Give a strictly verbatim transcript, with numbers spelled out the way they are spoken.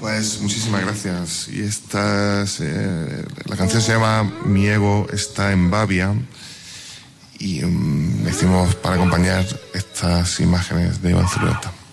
Pues muchísimas gracias. Y esta es, eh, la canción se llama Mi ego está en Babia y um, decimos para acompañar estas imágenes de Iván Zulueta.